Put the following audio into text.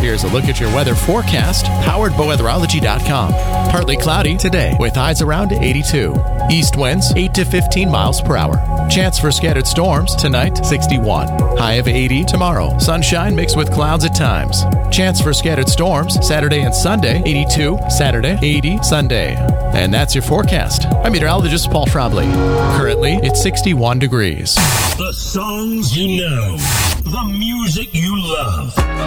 Here's a look at your weather forecast, powered by weatherology.com. Partly cloudy today with highs around 82. East winds 8 to 15 miles per hour. Chance for scattered storms tonight, 61. High of 80 tomorrow. Sunshine mixed with clouds at times. Chance for scattered storms Saturday and Sunday, 82. Saturday, 80. Sunday. And that's your forecast. I'm meteorologist Paul Trombley. Currently, it's 61 degrees. The songs you know. The music you love.